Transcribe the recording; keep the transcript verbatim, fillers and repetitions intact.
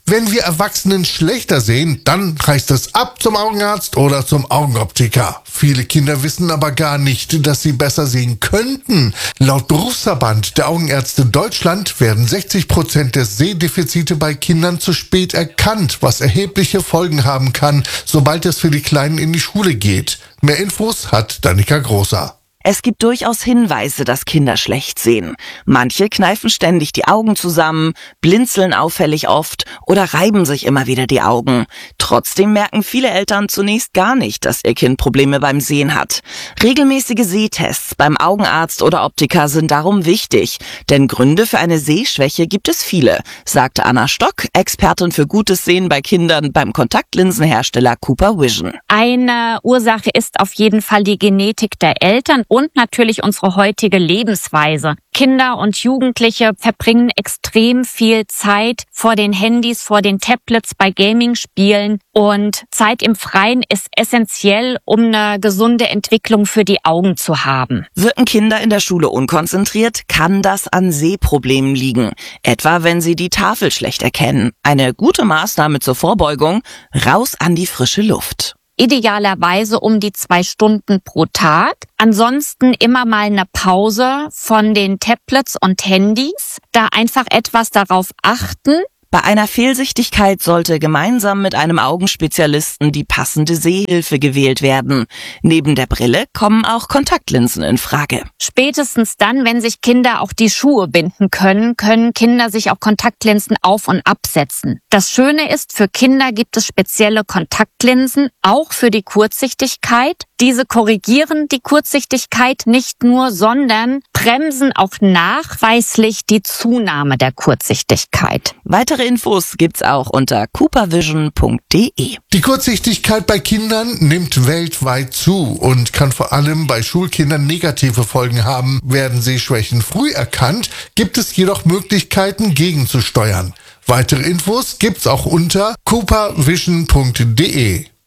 Wenn wir Erwachsenen schlechter sehen, dann heißt es ab zum Augenarzt oder zum Augenoptiker. Viele Kinder wissen aber gar nicht, dass sie besser sehen könnten. Laut Berufsverband der Augenärzte Deutschland werden sechzig Prozent der Sehdefizite bei Kindern zu spät erkannt, was erhebliche Folgen haben kann, sobald es für die Kleinen in die Schule geht. Mehr Infos hat Danica Großer. Es gibt durchaus Hinweise, dass Kinder schlecht sehen. Manche kneifen ständig die Augen zusammen, blinzeln auffällig oft oder reiben sich immer wieder die Augen. Trotzdem merken viele Eltern zunächst gar nicht, dass ihr Kind Probleme beim Sehen hat. Regelmäßige Sehtests beim Augenarzt oder Optiker sind darum wichtig, denn Gründe für eine Sehschwäche gibt es viele, sagte Anna Stock, Expertin für gutes Sehen bei Kindern beim Kontaktlinsenhersteller Cooper Vision. Eine Ursache ist auf jeden Fall die Genetik der Eltern und natürlich unsere heutige Lebensweise. Kinder und Jugendliche verbringen extrem viel Zeit vor den Handys, vor den Tablets, bei Gaming-Spielen und Zeit im Freien ist essentiell, um eine gesunde Entwicklung für die Augen zu haben. Wirken Kinder in der Schule unkonzentriert, kann das an Sehproblemen liegen. Etwa, wenn sie die Tafel schlecht erkennen. Eine gute Maßnahme zur Vorbeugung: raus an die frische Luft. Idealerweise um die zwei Stunden pro Tag. Ansonsten immer mal eine Pause von den Tablets und Handys. Da einfach etwas darauf achten. Bei einer Fehlsichtigkeit sollte gemeinsam mit einem Augenspezialisten die passende Sehhilfe gewählt werden. Neben der Brille kommen auch Kontaktlinsen in Frage. Spätestens dann, wenn sich Kinder auch die Schuhe binden können, können Kinder sich auch Kontaktlinsen auf- und absetzen. Das Schöne ist, für Kinder gibt es spezielle Kontaktlinsen, auch für die Kurzsichtigkeit. Diese korrigieren die Kurzsichtigkeit nicht nur, sondern bremsen auch nachweislich die Zunahme der Kurzsichtigkeit. Weitere Infos gibt's auch unter cooper vision punkt de. Die Kurzsichtigkeit bei Kindern nimmt weltweit zu und kann vor allem bei Schulkindern negative Folgen haben. Werden Sehschwächen früh erkannt, gibt es jedoch Möglichkeiten gegenzusteuern. Weitere Infos gibt's auch unter cooper vision punkt de.